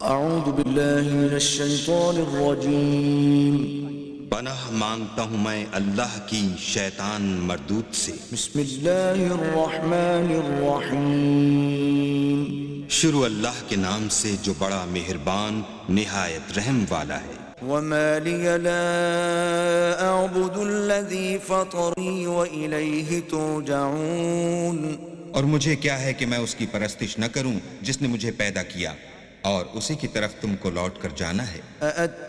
अऊज़ु बिल्लाहि मिनश शैतानिर रजीम। पनाह मांगता हूँ मैं अल्लाह की शैतान मरदूत से। बिस्मिल्लाहिर रहमानिर रहीम। शुरू अल्लाह के नाम से जो बड़ा मेहरबान निहायत रहम वाला है। वमा लिय ला अअबुदुल्लज़ी फ़तरनी व इलैहि तुरजऊन। और मुझे क्या है कि मैं उसकी परस्तिश न करूं जिसने मुझे पैदा किया और उसी की तरफ तुमको लौट कर जाना है।